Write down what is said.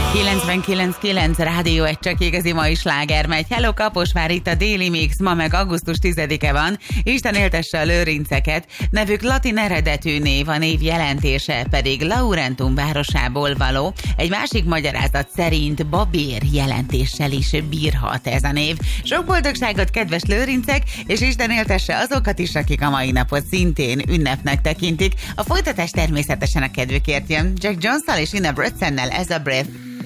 99.9 Rádió, egy csak igazi mai sláger megy. Hello Kaposvár, itt a Déli Mix, ma meg augusztus 10-e van. Isten éltesse a lőrinceket. Nevük latin eredetű név, a név jelentése pedig Laurentum városából való. Egy másik magyarázat szerint babér jelentéssel is bírhat ez a név. Sok boldogságot, kedves lőrincek, és Isten éltesse azokat is, akik a mai napot szintén ünnepnek tekintik. A folytatás természetesen a kedvükért jön. Jack Jones-tal és Ina Bretsonnel, ez a Breath.